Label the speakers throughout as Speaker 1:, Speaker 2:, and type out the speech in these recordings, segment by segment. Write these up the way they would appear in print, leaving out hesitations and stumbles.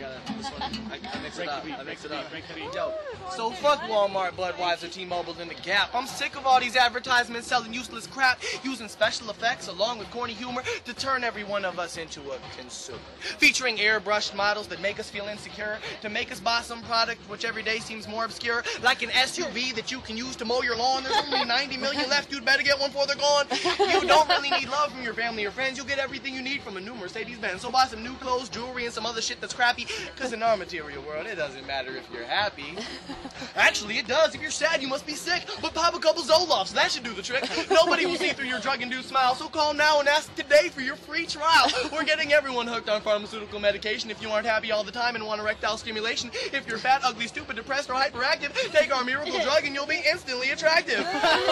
Speaker 1: gotta, this one, I mix it up, I mix it up.
Speaker 2: Break the beat.
Speaker 3: Yo, so fuck Walmart, Budweiser, T-Mobile, and the Gap. I'm sick of all these advertisements selling useless crap, using special effects along with corny humor to turn every one of us into a consumer. Featuring airbrushed models that make us feel insecure, to make us buy some product which every day seems more obscure, like an SUV that you can use to mow your lawn. There's only 90 million left, you'd better get one before they're gone. You don't really need love from your family or friends, you'll get everything you need from a new Mercedes-Benz. So buy some new clothes, jewelry, and some other shit that's crappy, because in our material world, it doesn't matter if you're happy. Actually, it does. If you're sad, you must be sick. But pop a couple Zolofs, that should do the trick. Nobody will see through your drug-induced smile, so call now and ask today for your free trial. We're getting everyone hooked on pharmaceutical medication. If you aren't happy all the time and want erectile stimulation, if you're fat, ugly, stupid, depressed, or hyperactive, take our miracle drug and you'll be instantly attractive.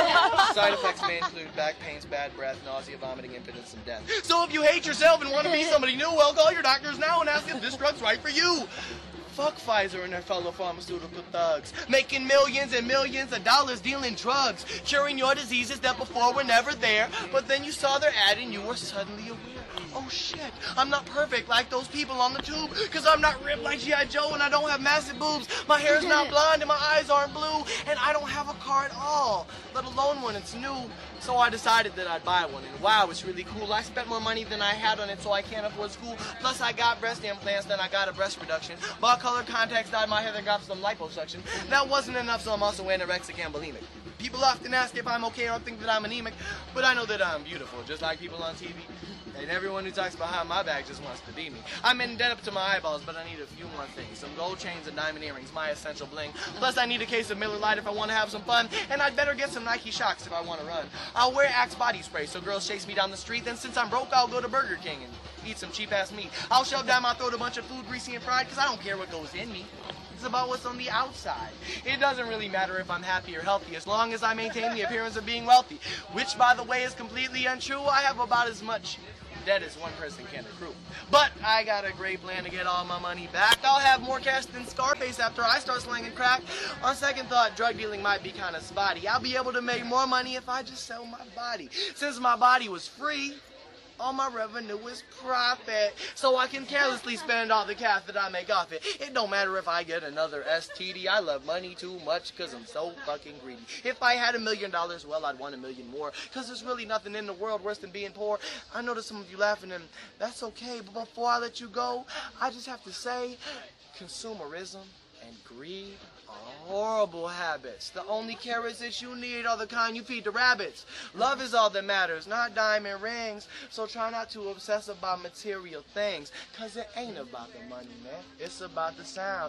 Speaker 3: Side effects may include back pains, bad breath, nausea, vomiting, impotence, and death. So if you hate yourself and want to be somebody new, well, call your doctors now and ask if this drug's right for you. Fuck Pfizer and their fellow pharmaceutical thugs, making millions and millions of dollars dealing drugs, curing your diseases that before were never there, but then you saw their ad and you were suddenly aware. Oh shit, I'm not perfect like those people on the tube, cause I'm not ripped like G.I. Joe and I don't have massive boobs, my hair's not blonde and my eyes aren't blue, and I don't have a car at all, let alone when it's new. So I decided that I'd buy one, and wow, it's really cool. I spent more money than I had on it, so I can't afford school. Plus I got breast implants, then I got a breast reduction, bought colored contacts, dyed my hair, then got some liposuction. That wasn't enough, so I'm also anorexic and bulimic. People often ask if I'm okay or think that I'm anemic, but I know that I'm beautiful, just like people on TV. And everyone who talks behind my back just wants to be me. I'm in debt up to my eyeballs, but I need a few more things. Some gold chains and diamond earrings, my essential bling. Plus I need a case of Miller Lite if I want to have some fun. And I'd better get some Nike Shox if I want to run. I'll wear Axe body spray so girls chase me down the street. Then since I'm broke, I'll go to Burger King and eat some cheap-ass meat. I'll shove down my throat a bunch of food, greasy and fried, because I don't care what goes in me. It's about what's on the outside. It doesn't really matter if I'm happy or healthy, as long as I maintain the appearance of being wealthy. Which, by the way, is completely untrue. I have about as much debt as one person can accrue. But I got a great plan to get all my money back. I'll have more cash than Scarface after I start slinging crack. On second thought, drug dealing might be kind of spotty. I'll be able to make more money if I just sell my body. Since my body was free, all my revenue is profit, so I can carelessly spend all the cash that I make off it. It don't matter if I get another STD. I love money too much because I'm so fucking greedy. If I had $1 million, well, I'd want $1 million more, because there's really nothing in the world worse than being poor. I know that some of you laughing, and that's okay, but before I let you go, I just have to say, consumerism and greed are horrible habits. The only carrots that you need are the kind you feed the rabbits. Love is all that matters, not diamond rings. So try not to obsess about material things, cause it ain't about the money, man. It's about the sound.